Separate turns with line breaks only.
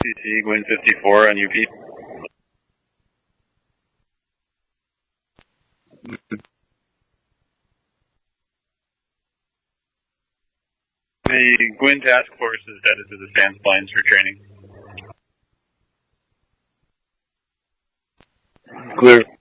CC, Gwyn 54 on UP. The Gwyn task force is headed to the sand splines for training.
Clear.